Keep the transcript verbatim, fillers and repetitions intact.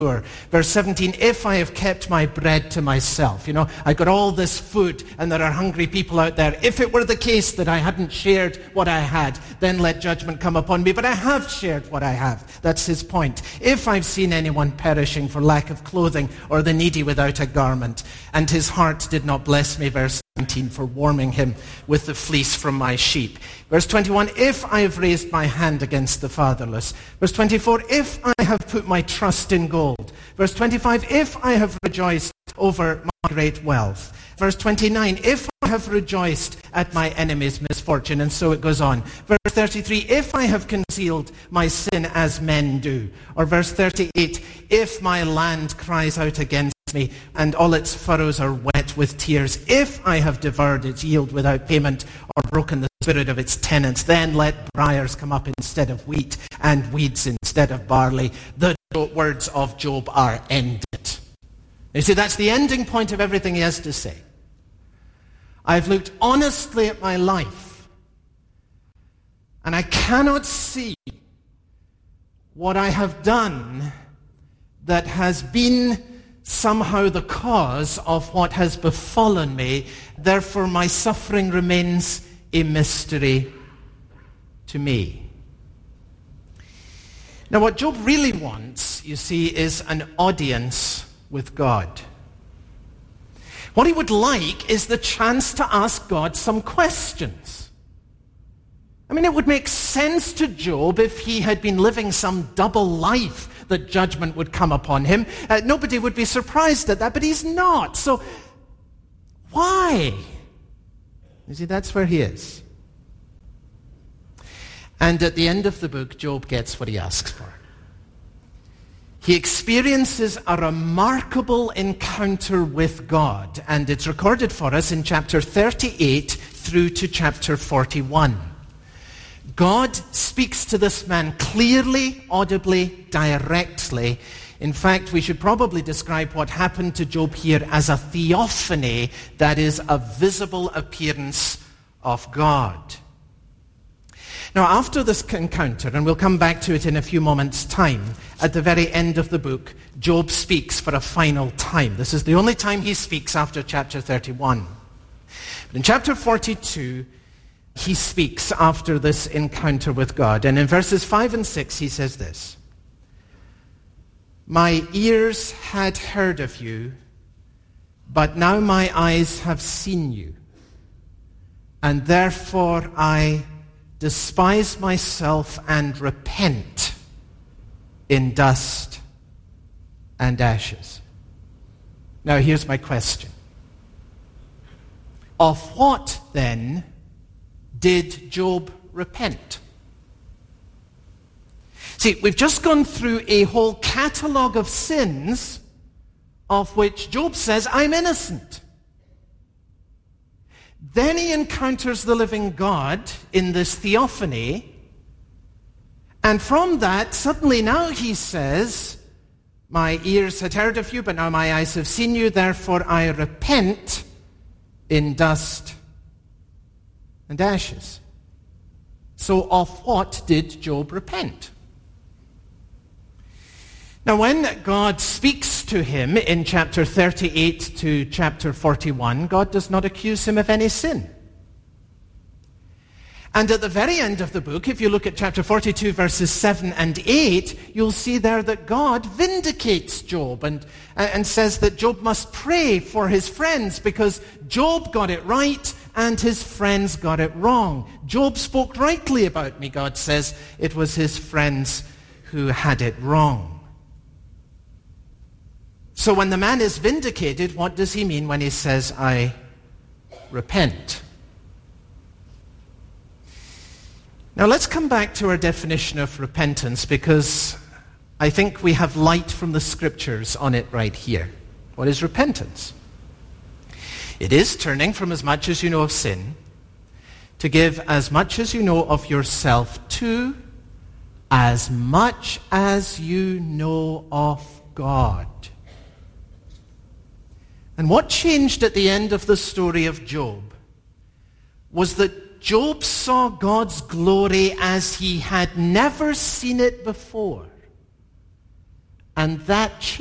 Verse seventeen, if I have kept my bread to myself, you know, I got all this food and there are hungry people out there. If it were the case that I hadn't shared what I had, then let judgment come upon me. But I have shared what I have. That's his point. If I've seen anyone perishing for lack of clothing or the needy without a garment, and his heart did not bless me, verse seventeen, for warming him with the fleece from my sheep. Verse twenty-one, if I have raised my hand against the fatherless. Verse twenty-four, if I have put my trust in gold. Verse twenty-five, if I have rejoiced over my great wealth. Verse twenty-nine, if I have rejoiced at my enemy's misfortune. And so it goes on. Verse thirty-three, if I have concealed my sin as men do. Or verse thirty-eight, if my land cries out against me and all its furrows are wet with tears. If I have devoured its yield without payment or broken the spirit of its tenants, then let briars come up instead of wheat and weeds instead of barley. The words of Job are ended. You see, that's the ending point of everything he has to say. I've looked honestly at my life, and I cannot see what I have done that has been somehow the cause of what has befallen me. Therefore, my suffering remains a mystery to me. Now, what Job really wants, you see, is an audience with God. What he would like is the chance to ask God some questions. I mean, it would make sense to Job if he had been living some double life that judgment would come upon him. Uh, nobody would be surprised at that, but he's not. So, why? You see, that's where he is. And at the end of the book, Job gets what he asks for. He experiences a remarkable encounter with God, and it's recorded for us in chapter thirty-eight through to chapter forty-one. God speaks to this man clearly, audibly, directly. In fact, we should probably describe what happened to Job here as a theophany, that is, a visible appearance of God. Now, after this encounter, and we'll come back to it in a few moments' time, at the very end of the book, Job speaks for a final time. This is the only time he speaks after chapter thirty-one. But in chapter forty-two, he speaks after this encounter with God. And in verses five and six, he says this: My ears had heard of you, but now my eyes have seen you. And therefore I despise myself and repent in dust and ashes. Now here's my question. Of what then did Job repent? See, we've just gone through a whole catalogue of sins of which Job says, I'm innocent. Then he encounters the living God in this theophany, and from that, suddenly now he says, my ears had heard of you, but now my eyes have seen you, therefore I repent in dust and ashes. So of what did Job repent? Now, when God speaks to him in chapter thirty-eight to chapter forty-one, God does not accuse him of any sin. And at the very end of the book, if you look at chapter forty-two, verses seven and eight, you'll see there that God vindicates Job and, and says that Job must pray for his friends because Job got it right and his friends got it wrong. Job spoke rightly about me, God says. It was his friends who had it wrong. So when the man is vindicated, what does he mean when he says, I repent? Now let's come back to our definition of repentance, because I think we have light from the scriptures on it right here. What is repentance? It is turning from as much as you know of sin to give as much as you know of yourself to as much as you know of God. And what changed at the end of the story of Job was that Job saw God's glory as he had never seen it before. And that